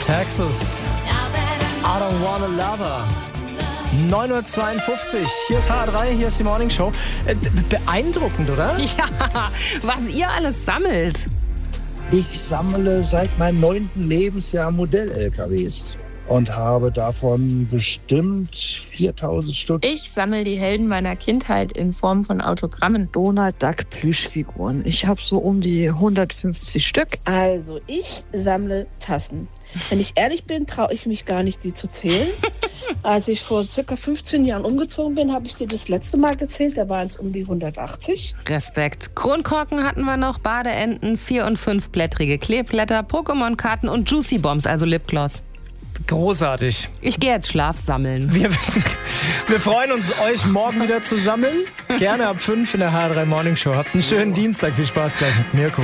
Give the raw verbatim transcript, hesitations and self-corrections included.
Texas. I don't wanna love her. neun Uhr zweiundfünfzig. Hier ist H R drei, hier ist die Morning Show. Äh, beeindruckend, oder? Ja, was ihr alles sammelt. Ich sammle seit meinem neunten Lebensjahr Modell-L K Ws und habe davon bestimmt viertausend Stück. Ich sammle die Helden meiner Kindheit in Form von Autogrammen. Donald Duck Plüschfiguren. Ich habe so um die hundertfünfzig Stück. Also ich sammle Tassen. Wenn ich ehrlich bin, traue ich mich gar nicht, die zu zählen. Als ich vor circa fünfzehn Jahren umgezogen bin, habe ich die das letzte Mal gezählt. Da waren es um die hundertachtzig. Respekt. Kronkorken hatten wir noch, Badeenten, vier- und fünfblättrige Kleeblätter, Pokémon-Karten und Juicy Bombs, also Lipgloss. Großartig. Ich gehe jetzt Schlaf sammeln. Wir, wir freuen uns, euch morgen wieder zu sammeln. Gerne ab fünf in der H R drei Morning Show. Habt einen schönen Dienstag. Viel Spaß gleich mit Mirko.